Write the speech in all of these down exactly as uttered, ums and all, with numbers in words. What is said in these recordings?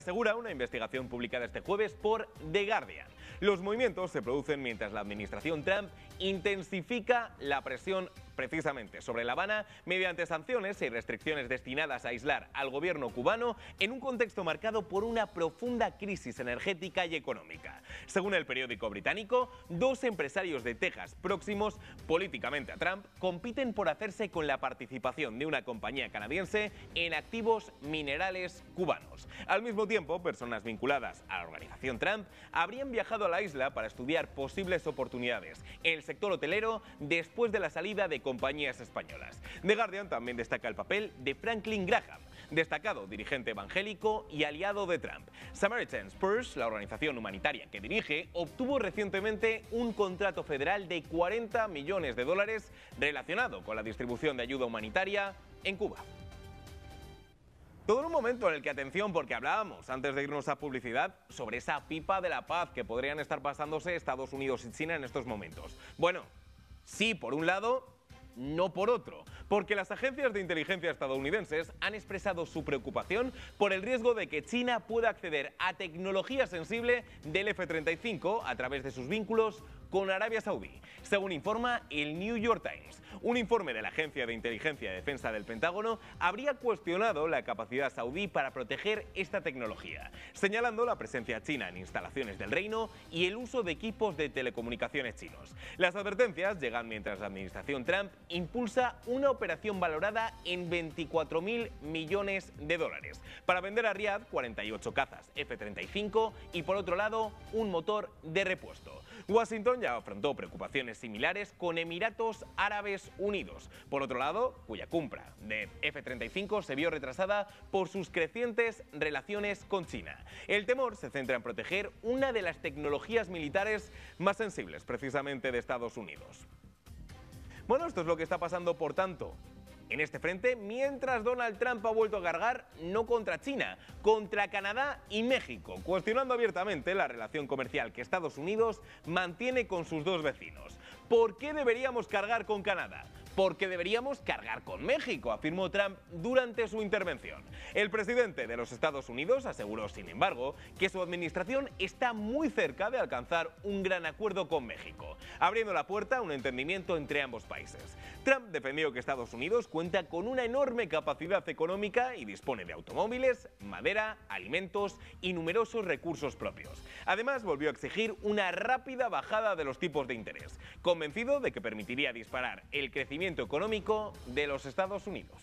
Asegura una investigación publicada este jueves por The Guardian. Los movimientos se producen mientras la administración Trump intensifica la presión precisamente sobre La Habana mediante sanciones y restricciones destinadas a aislar al gobierno cubano en un contexto marcado por una profunda crisis energética y económica. Según el periódico británico, dos empresarios de Texas próximos políticamente a Trump compiten por hacerse con la participación de una compañía canadiense en activos minerales cubanos. Al mismo tiempo, personas vinculadas a la organización Trump habrían viajado a la isla para estudiar posibles oportunidades en el sector hotelero después de la salida de compañías españolas. The Guardian también destaca el papel de Franklin Graham, destacado dirigente evangélico y aliado de Trump. Samaritan's Purse, la organización humanitaria que dirige, obtuvo recientemente un contrato federal de cuarenta millones de dólares relacionado con la distribución de ayuda humanitaria en Cuba. Todo en un momento en el que, atención, porque hablábamos antes de irnos a publicidad sobre esa pipa de la paz que podrían estar pasándose Estados Unidos y China en estos momentos. Bueno, sí por un lado, no por otro, porque las agencias de inteligencia estadounidenses han expresado su preocupación por el riesgo de que China pueda acceder a tecnología sensible del F treinta y cinco a través de sus vínculos con Arabia Saudí, según informa el New York Times. Un informe de la Agencia de Inteligencia y Defensa del Pentágono habría cuestionado la capacidad saudí para proteger esta tecnología, señalando la presencia china en instalaciones del reino y el uso de equipos de telecomunicaciones chinos. Las advertencias llegan mientras la administración Trump impulsa una operación valorada en veinticuatro mil millones de dólares para vender a Riad cuarenta y ocho cazas F treinta y cinco y, por otro lado, un motor de repuesto. Washington ya afrontó preocupaciones similares con Emiratos Árabes Unidos, por otro lado, cuya compra de F treinta y cinco se vio retrasada por sus crecientes relaciones con China. El temor se centra en proteger una de las tecnologías militares más sensibles, precisamente de Estados Unidos. Bueno, esto es lo que está pasando, por tanto, en este frente, mientras Donald Trump ha vuelto a cargar no contra China, contra Canadá y México, cuestionando abiertamente la relación comercial que Estados Unidos mantiene con sus dos vecinos. ¿Por qué deberíamos cargar con Canadá? Porque deberíamos cargar con México, afirmó Trump durante su intervención. El presidente de los Estados Unidos aseguró, sin embargo, que su administración está muy cerca de alcanzar un gran acuerdo con México, abriendo la puerta a un entendimiento entre ambos países. Trump defendió que Estados Unidos cuenta con una enorme capacidad económica y dispone de automóviles, madera, alimentos y numerosos recursos propios. Además, volvió a exigir una rápida bajada de los tipos de interés, convencido de que permitiría disparar el crecimiento económico de los Estados Unidos.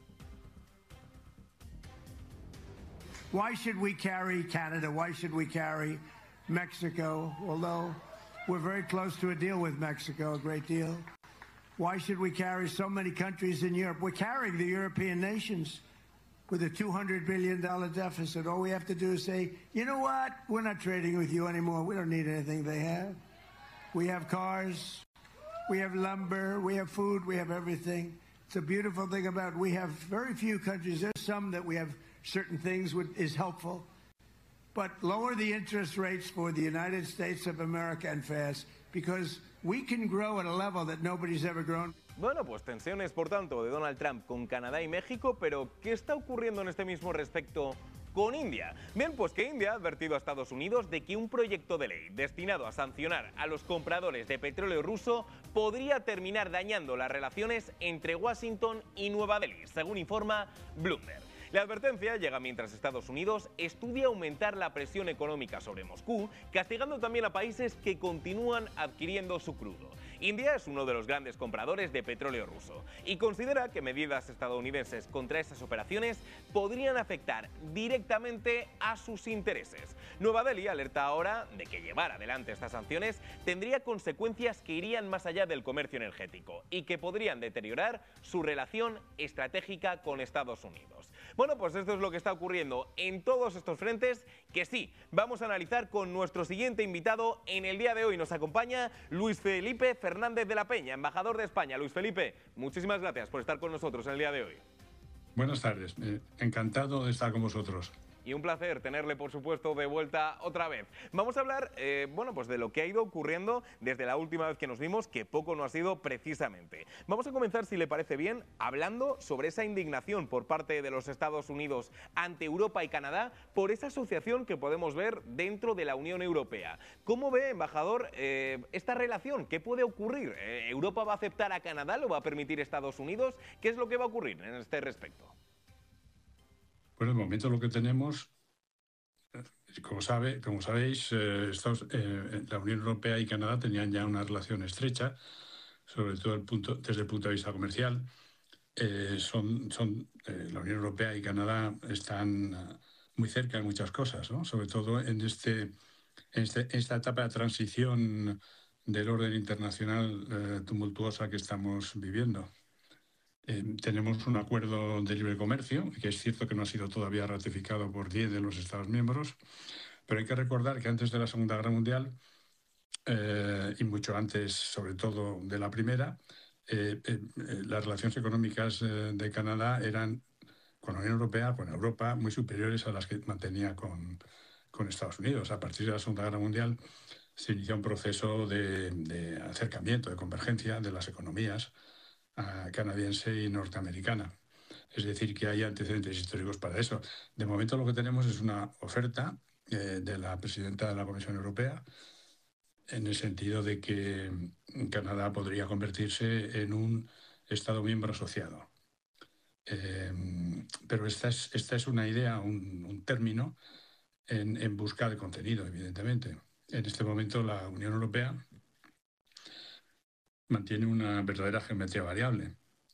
Why should we carry Canada? Why should we carry Mexico? Although we're very close to a deal with Mexico, a great deal. Why should we carry so many countries in Europe? We're carrying the European nations with a two hundred billion dollar deficit. All we have to do is say, you know what? We're not trading with you anymore. We don't need anything they have. We have cars. We have lumber, we have food, we have everything. It's a beautiful thing about it. We have very few countries. There's some that we have certain things which is helpful. But lower the interest rates for the United States of America and fast, because we can grow at a level that nobody's ever grown. Bueno, pues tensiones, por tanto, de Donald Trump con Canadá y México, pero ¿qué está ocurriendo en este mismo respecto con India? Bien, pues que India ha advertido a Estados Unidos de que un proyecto de ley destinado a sancionar a los compradores de petróleo ruso podría terminar dañando las relaciones entre Washington y Nueva Delhi, según informa Bloomberg. La advertencia llega mientras Estados Unidos estudia aumentar la presión económica sobre Moscú, castigando también a países que continúan adquiriendo su crudo. India es uno de los grandes compradores de petróleo ruso y considera que medidas estadounidenses contra estas operaciones podrían afectar directamente a sus intereses. Nueva Delhi alerta ahora de que llevar adelante estas sanciones tendría consecuencias que irían más allá del comercio energético y que podrían deteriorar su relación estratégica con Estados Unidos. Bueno, pues esto es lo que está ocurriendo en todos estos frentes, que sí, vamos a analizar con nuestro siguiente invitado. En el día de hoy nos acompaña Luis Felipe Fernández de la Peña, embajador de España. Luis Felipe, muchísimas gracias por estar con nosotros en el día de hoy. Buenas tardes, eh, encantado de estar con vosotros. y un placer tenerle, por supuesto, de vuelta otra vez. Vamos a hablar, eh, bueno, pues de lo que ha ido ocurriendo desde la última vez que nos vimos, que poco no ha sido precisamente. Vamos a comenzar, si le parece bien, hablando sobre esa indignación por parte de los Estados Unidos ante Europa y Canadá por esa asociación que podemos ver dentro de la Unión Europea. ¿Cómo ve, embajador, eh, esta relación? ¿Qué puede ocurrir? Eh, ¿Europa va a aceptar a Canadá? ¿Lo va a permitir Estados Unidos? ¿Qué es lo que va a ocurrir en este respecto? Bueno, de momento lo que tenemos, como, sabe, como sabéis, eh, Estados, eh, la Unión Europea y Canadá tenían ya una relación estrecha, sobre todo el punto, desde el punto de vista comercial. Eh, son, son, eh, la Unión Europea y Canadá están uh, muy cerca en muchas cosas, ¿no? Sobre todo en, este, en este, esta etapa de transición del orden internacional eh, tumultuosa que estamos viviendo. Eh, tenemos un acuerdo de libre comercio, que es cierto que no ha sido todavía ratificado por diez de los Estados miembros, pero hay que recordar que antes de la Segunda Guerra Mundial, eh, y mucho antes, sobre todo, de la Primera, eh, eh, las relaciones económicas eh, de Canadá eran, con la Unión Europea, con Europa, muy superiores a las que mantenía con, con Estados Unidos. A partir de la Segunda Guerra Mundial se inició un proceso de, de acercamiento, de convergencia de las economías canadiense y norteamericana. Es decir, que hay antecedentes históricos para eso. De momento lo que tenemos es una oferta eh, de la presidenta de la Comisión Europea en el sentido de que Canadá podría convertirse en un Estado miembro asociado. Eh, pero esta es, esta es una idea, un, un término en, en busca de contenido, evidentemente. En este momento la Unión Europea mantiene una verdadera geometría variable.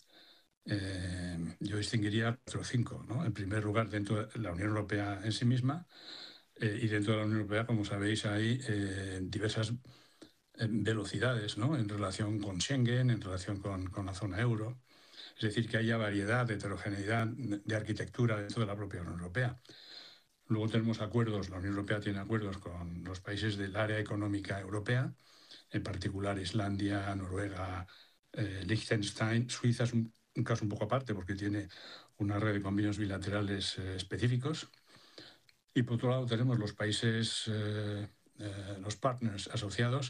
Eh, yo distinguiría cuatro o cinco, ¿no? En primer lugar, dentro de la Unión Europea en sí misma, eh, y dentro de la Unión Europea, como sabéis, hay eh, diversas eh, velocidades, ¿no? En relación con Schengen, en relación con, con la zona euro. Es decir, que haya variedad, heterogeneidad de arquitectura dentro de la propia Unión Europea. Luego tenemos acuerdos, la Unión Europea tiene acuerdos con los países del área económica europea, en particular Islandia, Noruega, eh, Liechtenstein. Suiza es un, un caso un poco aparte porque tiene una red de convenios bilaterales eh, específicos. Y por otro lado tenemos los países, eh, eh, los partners asociados,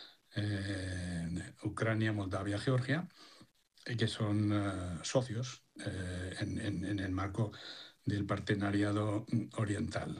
eh, Ucrania, Moldavia, Georgia, que son eh, socios eh, en, en, en el marco del partenariado oriental.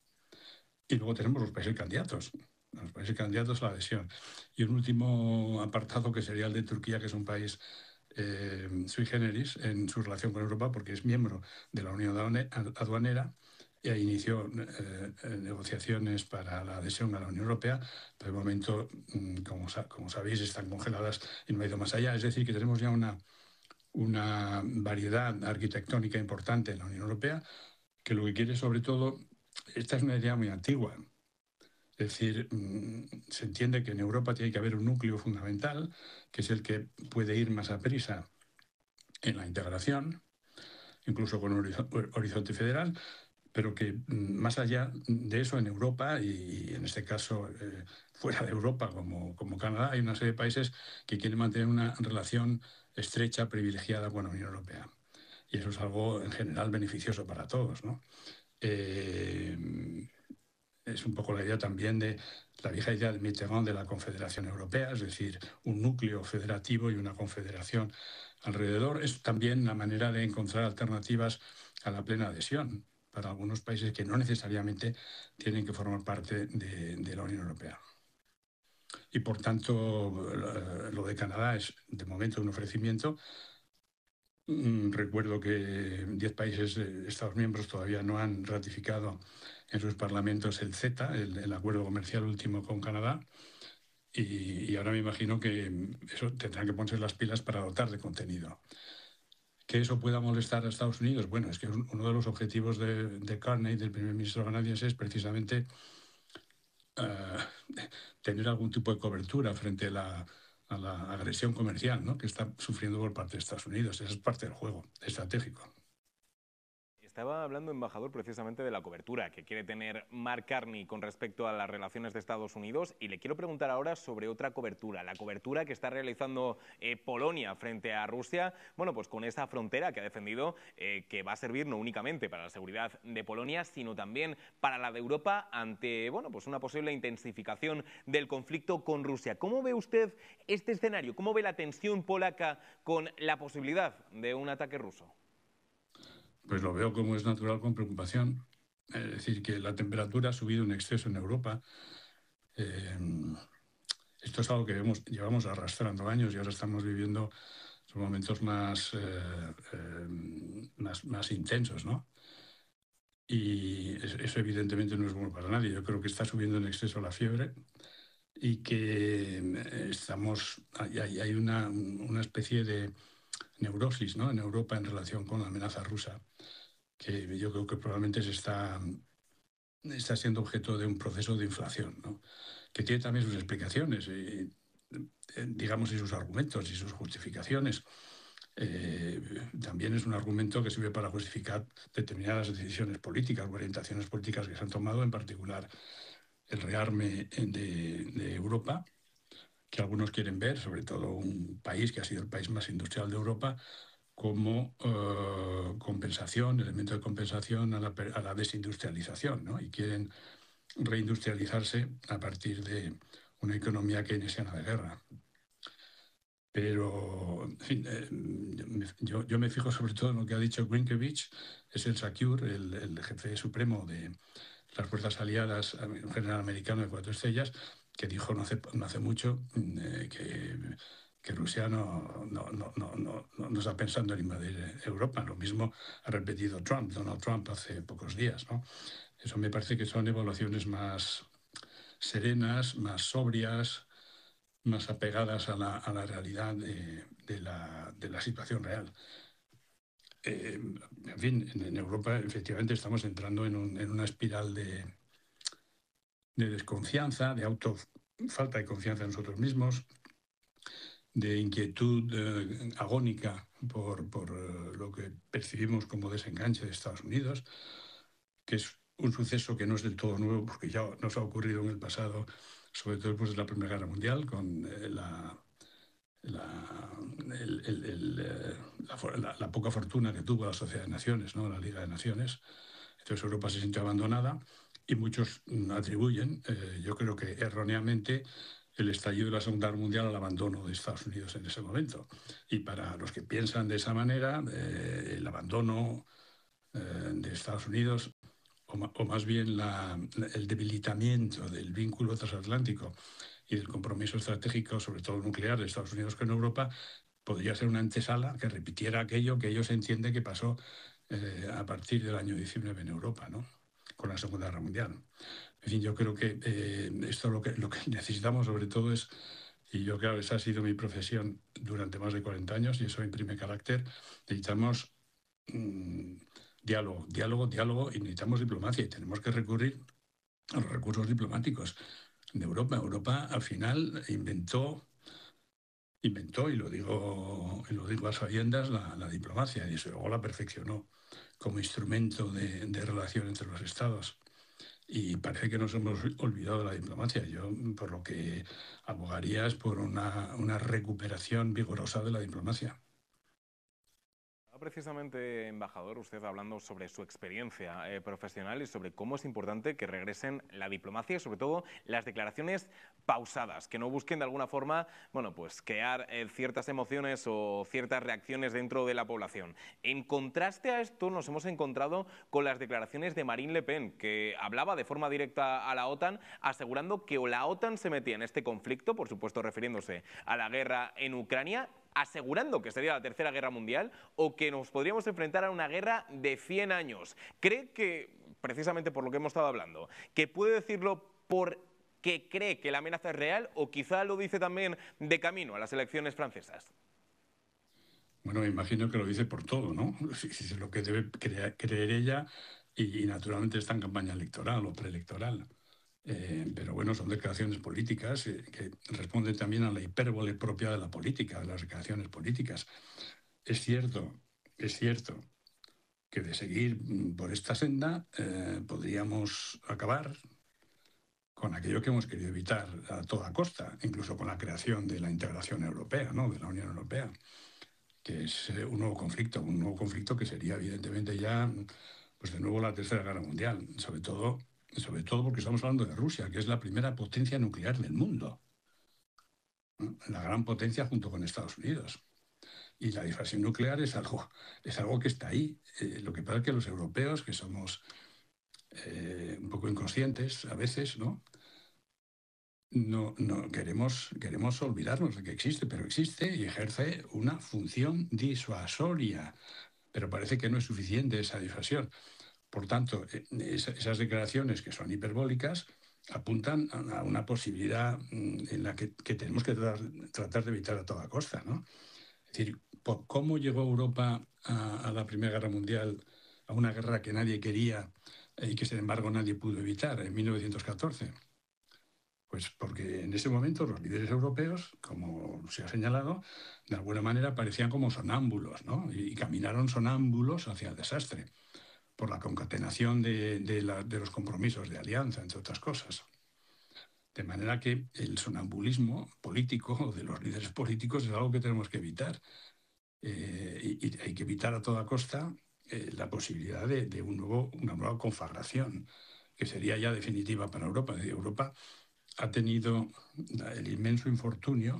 Y luego tenemos los países candidatos, los países candidatos a la adhesión. Y un último apartado que sería el de Turquía, que es un país eh, sui generis en su relación con Europa, porque es miembro de la Unión Aduanera e inició eh, negociaciones para la adhesión a la Unión Europea, pero de momento, como, como sabéis, están congeladas y no ha ido más allá. Es decir, que tenemos ya una, una variedad arquitectónica importante en la Unión Europea, que lo que quiere sobre todo, esta es una idea muy antigua. Es decir, se entiende que en Europa tiene que haber un núcleo fundamental, que es el que puede ir más a prisa en la integración, incluso con un horizonte federal, pero que más allá de eso, en Europa, y en este caso eh, fuera de Europa, como, como Canadá, hay una serie de países que quieren mantener una relación estrecha, privilegiada con la Unión Europea. Y eso es algo en general beneficioso para todos, ¿no? Eh, es un poco la idea también de la vieja idea de Mitterrand de la Confederación Europea, es decir, un núcleo federativo y una confederación alrededor. Es también la manera de encontrar alternativas a la plena adhesión para algunos países que no necesariamente tienen que formar parte de, de la Unión Europea. Y por tanto, lo de Canadá es de momento un ofrecimiento. Recuerdo que diez países, Estados miembros, todavía no han ratificado en sus parlamentos el CETA, el, el acuerdo comercial último con Canadá, y, y ahora me imagino que eso tendrán que ponerse las pilas para dotar de contenido. ¿Que eso pueda molestar a Estados Unidos? Bueno, es que uno de los objetivos de, de Carney, del primer ministro canadiense, es precisamente uh, tener algún tipo de cobertura frente a la, a la agresión comercial, ¿no?, que está sufriendo por parte de Estados Unidos. Esa es parte del juego estratégico. estaba hablando, embajador, precisamente de la cobertura que quiere tener Mark Carney con respecto a las relaciones de Estados Unidos, y le quiero preguntar ahora sobre otra cobertura, la cobertura que está realizando eh, Polonia frente a Rusia, bueno, pues con esa frontera que ha defendido eh, que va a servir no únicamente para la seguridad de Polonia, sino también para la de Europa ante, bueno, pues una posible intensificación del conflicto con Rusia. ¿Cómo ve usted este escenario? ¿Cómo ve la tensión polaca con la posibilidad de un ataque ruso? Pues lo veo, como es natural, con preocupación. Es decir, que la temperatura ha subido en exceso en Europa. Eh, esto es algo que vemos, llevamos arrastrando años y ahora estamos viviendo los momentos más, eh, eh, más, más intensos, ¿no? Y eso evidentemente no es bueno para nadie. Yo creo que está subiendo en exceso la fiebre y que estamos, hay, hay una, una especie de neurosis, ¿no?, en Europa en relación con la amenaza rusa, que yo creo que probablemente se está, está siendo objeto de un proceso de inflación, ¿no?, que tiene también sus explicaciones, y, digamos, y sus argumentos y sus justificaciones. Eh, también es un argumento que sirve para justificar determinadas decisiones políticas, orientaciones políticas que se han tomado, en particular el rearme de, de Europa, que algunos quieren ver, sobre todo un país que ha sido el país más industrial de Europa, como uh, compensación, elemento de compensación a la, a la desindustrialización, ¿no? Y quieren reindustrializarse a partir de una economía keynesiana de guerra. Pero, en fin, eh, yo, yo me fijo sobre todo en lo que ha dicho Grinkiewicz, es el SACEUR, el, el jefe supremo de las fuerzas aliadas, un general americano de cuatro estrellas, que dijo no hace, no hace mucho eh, que, que Rusia no, no, no, no, no, no está pensando en invadir Europa. Lo mismo ha repetido Trump, Donald Trump, hace pocos días, ¿no? Eso me parece que son evaluaciones más serenas, más sobrias, más apegadas a la, a la realidad de, de, la, de la situación real. Eh, en fin, en, en Europa efectivamente estamos entrando en, un, en una espiral de, de desconfianza, de auto, falta de confianza en nosotros mismos, de inquietud eh, agónica por, por eh, lo que percibimos como desenganche de Estados Unidos, que es un suceso que no es del todo nuevo porque ya nos ha ocurrido en el pasado, sobre todo después de la Primera Guerra Mundial, con eh, la, la, el, el, el, eh, la, la, la poca fortuna que tuvo la Sociedad de Naciones, ¿no?, la Liga de Naciones. Entonces Europa se sintió abandonada y muchos atribuyen, eh, yo creo que erróneamente, el estallido de la Segunda Guerra Mundial al abandono de Estados Unidos en ese momento. Y para los que piensan de esa manera, eh, el abandono eh, de Estados Unidos, o, o más bien la, el debilitamiento del vínculo transatlántico y del compromiso estratégico, sobre todo nuclear, de Estados Unidos con Europa, podría ser una antesala que repitiera aquello que ellos entienden que pasó eh, a partir del año diecinueve en Europa, ¿no?, con la Segunda Guerra Mundial. En fin, yo creo que eh, esto lo que, lo que necesitamos sobre todo es, y yo creo que esa ha sido mi profesión durante más de cuarenta años y eso imprime carácter, necesitamos mmm, diálogo, diálogo, diálogo y necesitamos diplomacia y tenemos que recurrir a los recursos diplomáticos de Europa. Europa al final inventó, inventó y lo digo, y lo digo a sabiendas, la, la diplomacia, y luego la perfeccionó como instrumento de, de relación entre los estados. Y parece que nos hemos olvidado de la diplomacia. Yo, por lo que abogaría, es por una, una recuperación vigorosa de la diplomacia. Precisamente, embajador, usted hablando sobre su experiencia eh, profesional y sobre cómo es importante que regresen la diplomacia y sobre todo las declaraciones pausadas, que no busquen de alguna forma, bueno, pues crear eh, ciertas emociones o ciertas reacciones dentro de la población. En contraste a esto nos hemos encontrado con las declaraciones de Marine Le Pen, que hablaba de forma directa a la OTAN, asegurando que o la OTAN se metía en este conflicto, por supuesto refiriéndose a la guerra en Ucrania, asegurando que sería la Tercera Guerra Mundial o que nos podríamos enfrentar a una guerra de cien años. ¿Cree que, precisamente por lo que hemos estado hablando, que puede decirlo porque cree que la amenaza es real o quizá lo dice también de camino a las elecciones francesas? Bueno, me imagino que lo dice por todo, ¿no? Es lo que debe creer, creer ella y, y naturalmente está en campaña electoral o preelectoral. Eh, pero bueno, son declaraciones políticas eh, que responden también a la hipérbole propia de la política, de las declaraciones políticas. Es cierto, es cierto que de seguir por esta senda eh, podríamos acabar con aquello que hemos querido evitar a toda costa, incluso con la creación de la integración europea, ¿no? De la Unión Europea, que es eh, un nuevo conflicto, un nuevo conflicto que sería evidentemente ya, pues de nuevo, la Tercera Guerra Mundial, sobre todo, sobre todo porque estamos hablando de Rusia, que es la primera potencia nuclear del mundo, ¿no? La gran potencia junto con Estados Unidos. Y la disuasión nuclear es algo, es algo que está ahí. Eh, lo que pasa es que los europeos, que somos eh, un poco inconscientes a veces, ¿no? No, no queremos, queremos olvidarnos de que existe, pero existe y ejerce una función disuasoria. Pero parece que no es suficiente esa disuasión. Por tanto, eh, esas declaraciones que son hiperbólicas apuntan a una posibilidad en la que, que tenemos que tratar, tratar de evitar a toda costa, ¿no? Es decir, ¿cómo llegó Europa a, a la Primera Guerra Mundial, a una guerra que nadie quería y que, sin embargo, nadie pudo evitar en mil novecientos catorce? Pues porque en ese momento los líderes europeos, como se ha señalado, de alguna manera parecían como sonámbulos, ¿no? Y caminaron sonámbulos hacia el desastre, por la concatenación de, de, la, de los compromisos de alianza, entre otras cosas. De manera que el sonambulismo político de los líderes políticos es algo que tenemos que evitar. Eh, y, y hay que evitar a toda costa eh, la posibilidad de, de un nuevo, una nueva conflagración, que sería ya definitiva para Europa. De Europa ha tenido el inmenso infortunio,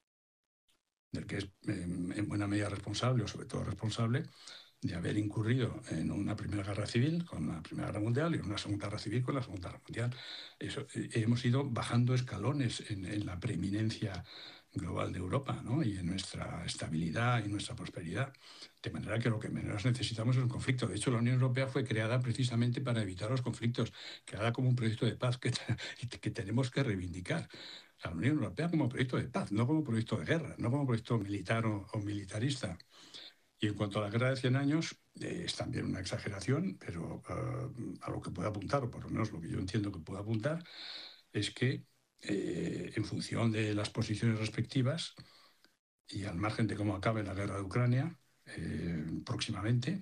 del que es eh, en buena medida responsable, o sobre todo responsable, de haber incurrido en una Primera Guerra Civil con la Primera Guerra Mundial y en una Segunda Guerra Civil con la Segunda Guerra Mundial. Eso, eh, hemos ido bajando escalones en, en la preeminencia global de Europa, ¿no? Y en nuestra estabilidad y nuestra prosperidad. De manera que lo que menos necesitamos es un conflicto. De hecho, la Unión Europea fue creada precisamente para evitar los conflictos, creada como un proyecto de paz que, que tenemos que reivindicar. La Unión Europea como proyecto de paz, no como proyecto de guerra, no como proyecto militar o, o militarista. Y en cuanto a la guerra de cien años, eh, es también una exageración, pero uh, a lo que puede apuntar, o por lo menos lo que yo entiendo que puede apuntar, es que eh, en función de las posiciones respectivas y al margen de cómo acabe la guerra de Ucrania, eh, próximamente,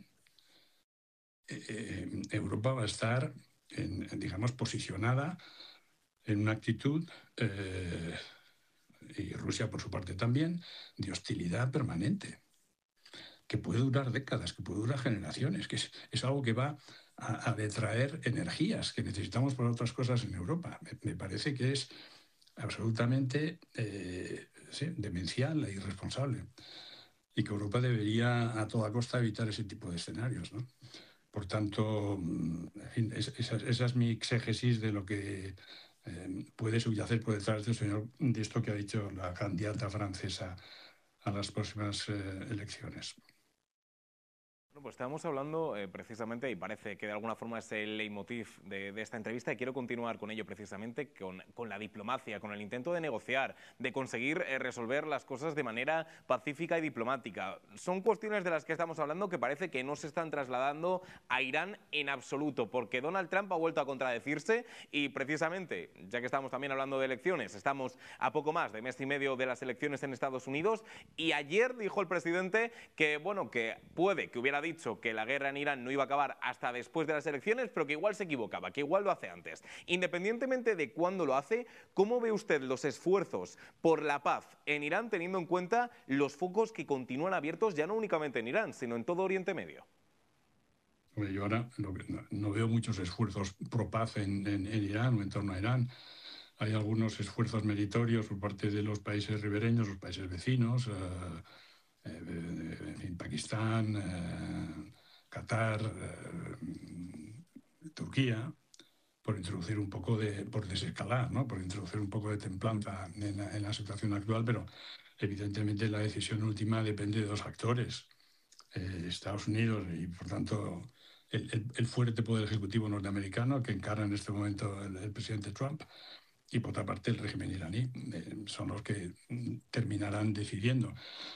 eh, Europa va a estar, en, digamos, posicionada en una actitud, eh, y Rusia por su parte también, de hostilidad permanente, que puede durar décadas, que puede durar generaciones, que es, es algo que va a, a detraer energías que necesitamos para otras cosas en Europa. Me, me parece que es absolutamente eh, sí, demencial e irresponsable, y que Europa debería a toda costa evitar ese tipo de escenarios, ¿no? Por tanto, en fin, es, esa, esa es mi exégesis de lo que eh, puede subyacer por detrás del señor, de esto que ha dicho la candidata francesa a las próximas eh, elecciones. Bueno, pues estábamos hablando eh, precisamente, y parece que de alguna forma es el leitmotiv de, de esta entrevista, y quiero continuar con ello precisamente, con, con la diplomacia, con el intento de negociar, de conseguir eh, resolver las cosas de manera pacífica y diplomática. Son cuestiones de las que estamos hablando que parece que no se están trasladando a Irán en absoluto, porque Donald Trump ha vuelto a contradecirse y precisamente, ya que estamos también hablando de elecciones, estamos a poco más de mes y medio de las elecciones en Estados Unidos, y ayer dijo el presidente que, bueno, que puede que hubiera dicho que la guerra en Irán no iba a acabar hasta después de las elecciones, pero que igual se equivocaba, que igual lo hace antes. Independientemente de cuándo lo hace, ¿cómo ve usted los esfuerzos por la paz en Irán, teniendo en cuenta los focos que continúan abiertos ya no únicamente en Irán, sino en todo Oriente Medio? Hombre, yo ahora no, no veo muchos esfuerzos pro paz en, en, en Irán o en torno a Irán. Hay algunos esfuerzos meritorios por parte de los países ribereños, los países vecinos, eh, Eh, en fin, Pakistán, eh, Qatar, eh, Turquía, por introducir un poco de, por desescalar, ¿no? Por introducir un poco de templanza en la, en la situación actual, pero evidentemente la decisión última depende de dos factores, eh, Estados Unidos y, por tanto, el, el, el fuerte poder ejecutivo norteamericano que encarna en este momento el, el presidente Trump, y por otra parte el régimen iraní. Eh, son los que terminarán decidiendo.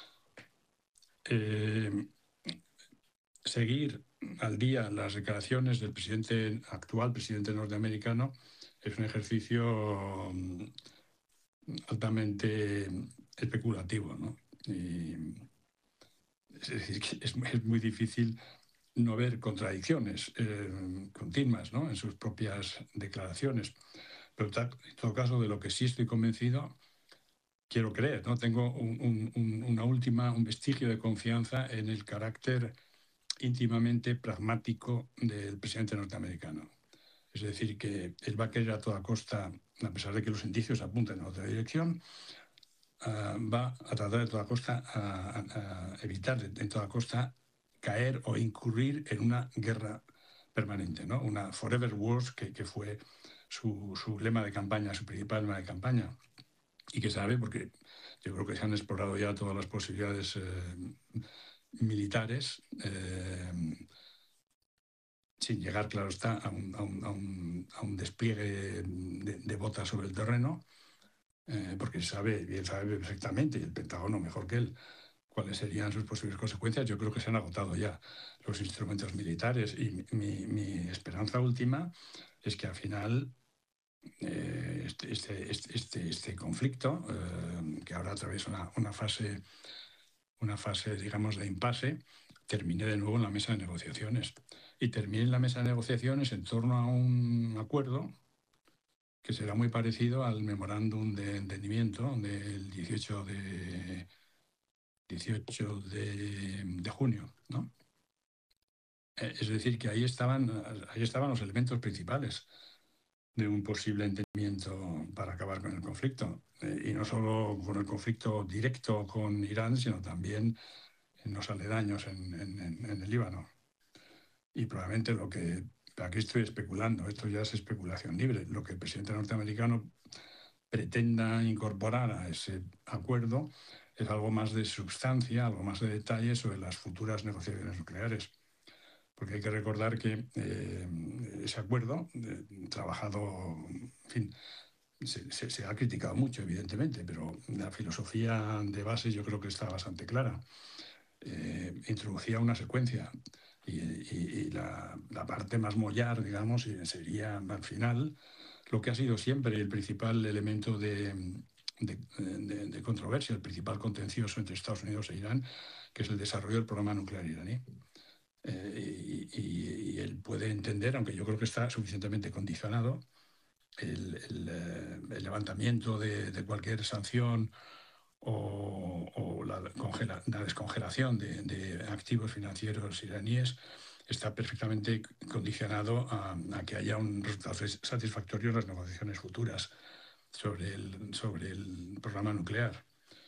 Eh, seguir al día las declaraciones del presidente actual, presidente norteamericano, es un ejercicio altamente especulativo, ¿no? Y es decir, que es, es muy difícil no ver contradicciones eh, continuas, ¿no?, en sus propias declaraciones. Pero en todo caso, de lo que sí estoy convencido, quiero creer, ¿no? Tengo un, un, una última, un vestigio de confianza en el carácter íntimamente pragmático del presidente norteamericano. Es decir, que él va a querer a toda costa, a pesar de que los indicios apuntan en otra dirección, uh, va a tratar de toda costa a, a, a evitar de, de toda costa caer o incurrir en una guerra permanente, ¿no? Una forever wars, que, que fue su, su lema de campaña, su principal lema de campaña, y que sabe, porque yo creo que se han explorado ya todas las posibilidades eh, militares, eh, sin llegar, claro está, a un, a un, a un, a un despliegue de, de botas sobre el terreno, eh, porque sabe, bien sabe perfectamente, y el Pentágono mejor que él, cuáles serían sus posibles consecuencias. Yo creo que se han agotado ya los instrumentos militares, y mi, mi esperanza última es que al final eh, este, este, este, este, este conflicto, eh, que ahora atraviesa una, una fase, una fase, digamos, de impasse, termine de nuevo en la mesa de negociaciones. Y termine en la mesa de negociaciones en torno a un acuerdo que será muy parecido al memorándum de entendimiento del dieciocho de, dieciocho de, de junio, ¿no? Es decir, que ahí estaban, ahí estaban los elementos principales de un posible entendimiento para acabar con el conflicto. Eh, y no solo con el conflicto directo con Irán, sino también en los aledaños en, en, en el Líbano. Y probablemente lo que, aquí estoy especulando, esto ya es especulación libre, lo que el presidente norteamericano pretenda incorporar a ese acuerdo es algo más de sustancia, algo más de detalle sobre las futuras negociaciones nucleares. Porque hay que recordar que eh, ese acuerdo, eh, trabajado, en fin, se, se, se ha criticado mucho, evidentemente, pero la filosofía de base yo creo que está bastante clara. Eh, introducía una secuencia y, y, y la, la parte más mollar, digamos, sería al final lo que ha sido siempre el principal elemento de, de, de, de controversia, el principal contencioso entre Estados Unidos e Irán, que es el desarrollo del programa nuclear iraní. Eh, y, y, y él puede entender, aunque yo creo que está suficientemente condicionado, el, el, el levantamiento de, de cualquier sanción o, o la, congela, la descongelación de, de activos financieros iraníes está perfectamente condicionado a, a que haya un resultado satisfactorio en las negociaciones futuras sobre el, sobre el programa nuclear.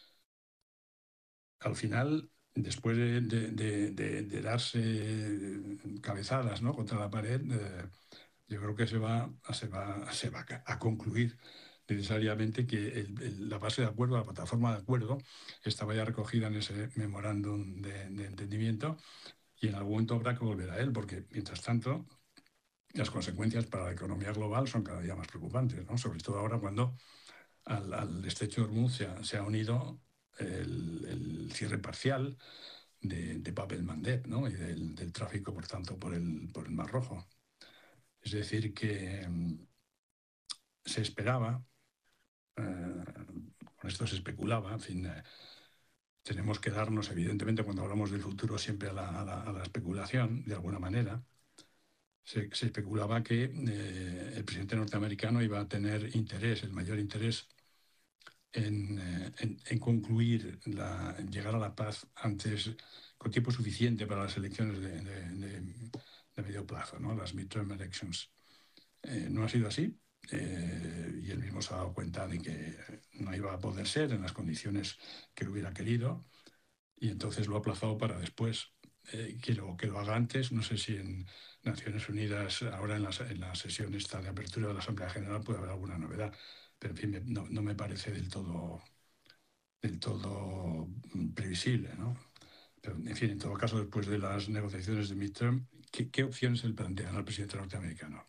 Al final, después de, de, de, de, de darse cabezadas, ¿no?, contra la pared, eh, yo creo que se va, se va, se va a concluir necesariamente que el, el, la base de acuerdo, la plataforma de acuerdo, estaba ya recogida en ese memorándum de, de entendimiento, y en algún momento habrá que volver a él, porque mientras tanto las consecuencias para la economía global son cada día más preocupantes, ¿no? Sobre todo ahora cuando al, al estrecho de Hormuz se ha, se ha unido el, el cierre parcial de, de Bab el-Mandeb, ¿no?, y del, del tráfico, por tanto, por el, por el Mar Rojo. Es decir, que um, se esperaba, eh, con esto se especulaba, en fin, eh, tenemos que darnos, evidentemente, cuando hablamos del futuro, siempre a la, a la, a la especulación, de alguna manera. Se, se especulaba que eh, el presidente norteamericano iba a tener interés, el mayor interés, en, eh, en, en concluir, la, en llegar a la paz antes, con tiempo suficiente para las elecciones de, de, de, de medio plazo, ¿no?, las midterm elections. Eh, no ha sido así, eh, y él mismo se ha dado cuenta de que no iba a poder ser en las condiciones que él hubiera querido, y entonces lo ha aplazado para después. Eh, que, lo, que lo haga antes, no sé si en Naciones Unidas, ahora en la, en la sesión esta de apertura de la Asamblea General, puede haber alguna novedad, pero en fin, no, no me parece del todo, del todo previsible, ¿no? Pero, en fin, en todo caso, después de las negociaciones de midterm, ¿qué, qué opciones le plantean al presidente norteamericano?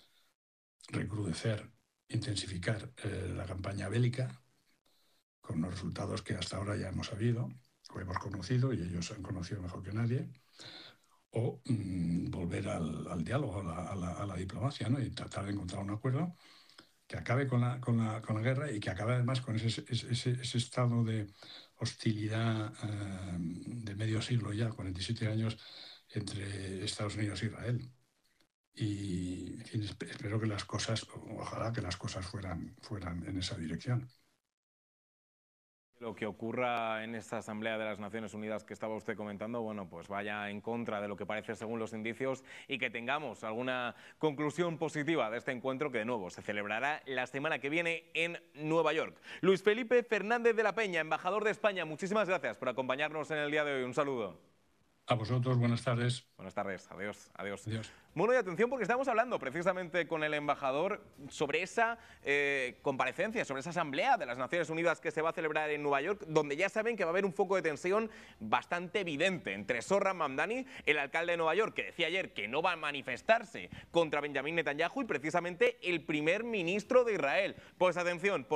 Recrudecer, intensificar eh, la campaña bélica, con los resultados que hasta ahora ya hemos sabido, o hemos conocido, y ellos han conocido mejor que nadie, o mmm, volver al, al diálogo, a la, a, la, a la diplomacia, ¿no?, y tratar de encontrar un acuerdo que acabe con la, con la, con la guerra, y que acabe además con ese, ese, ese estado de hostilidad eh, de medio siglo ya, cuarenta y siete años, entre Estados Unidos e Israel. Y en fin, espero que las cosas, ojalá que las cosas fueran, fueran en esa dirección. Lo que ocurra en esta Asamblea de las Naciones Unidas que estaba usted comentando, bueno, pues vaya en contra de lo que parece según los indicios y que tengamos alguna conclusión positiva de este encuentro que de nuevo se celebrará la semana que viene en Nueva York. Luis Felipe Fernández de la Peña, embajador de España, muchísimas gracias por acompañarnos en el día de hoy. Un saludo. A vosotros, buenas tardes. Buenas tardes, adiós, adiós. Adiós. Bueno, y atención porque estamos hablando precisamente con el embajador sobre esa eh, comparecencia, sobre esa asamblea de las Naciones Unidas que se va a celebrar en Nueva York, donde ya saben que va a haber un foco de tensión bastante evidente entre Zohran Mamdani, el alcalde de Nueva York, que decía ayer que no va a manifestarse contra Benjamín Netanyahu, y precisamente el primer ministro de Israel. Pues atención.